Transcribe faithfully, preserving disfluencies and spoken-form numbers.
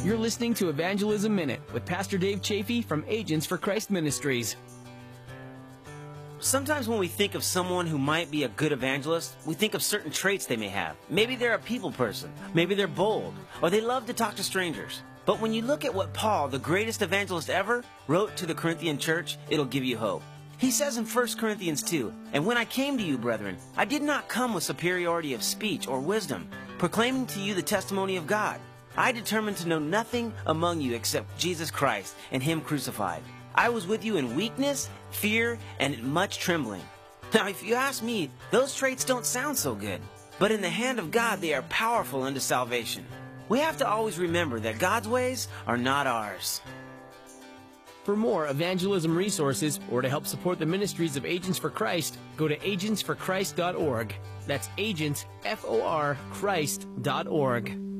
You're listening to Evangelism Minute with Pastor Dave Chafee from Agents for Christ Ministries. Sometimes when we think of someone who might be a good evangelist, we think of certain traits they may have. Maybe they're a people person, maybe they're bold, or they love to talk to strangers. But when you look at what Paul, the greatest evangelist ever, wrote to the Corinthian church, it'll give you hope. He says in First Corinthians two, "And when I came to you, brethren, I did not come with superiority of speech or wisdom, proclaiming to you the testimony of God. I determined to know nothing among you except Jesus Christ and Him crucified. I was with you in weakness, fear, and in much trembling." Now, if you ask me, those traits don't sound so good. But in the hand of God, they are powerful unto salvation. We have to always remember that God's ways are not ours. For more evangelism resources or to help support the ministries of Agents for Christ, go to agents for christ dot org. That's agents, F O R, Christ dot org.